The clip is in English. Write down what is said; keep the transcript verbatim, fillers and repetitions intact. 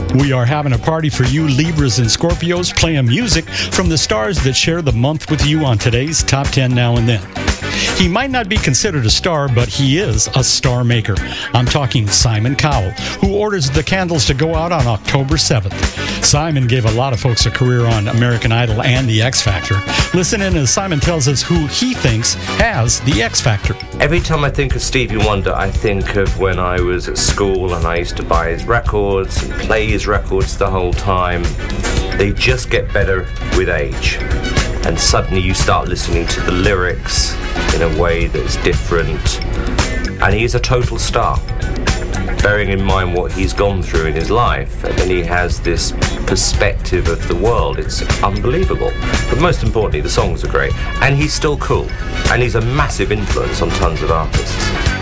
We are having a party for you Libras and Scorpios, playing music from the stars that share the month with you on today's Top ten Now and Then. He might not be considered a star, but he is a star maker. I'm talking Simon Cowell, who orders the candles to go out on October seventh. Simon gave a lot of folks a career on American Idol and The X Factor. Listen in as Simon tells us who he thinks has The X Factor. Every time I think of Stevie Wonder, I think of when I was at school and I used to buy his records and play his records the whole time. They just get better with age. And suddenly you start listening to the lyrics in a way that's different. And he's a total star, bearing in mind what he's gone through in his life. And then he has this perspective of the world. It's unbelievable. But most importantly, the songs are great. And he's still cool. And he's a massive influence on tons of artists.